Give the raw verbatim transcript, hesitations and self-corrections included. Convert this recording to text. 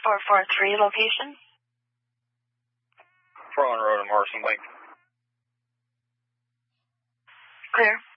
four four three location. Portland Road in Morrison Lake. Clear.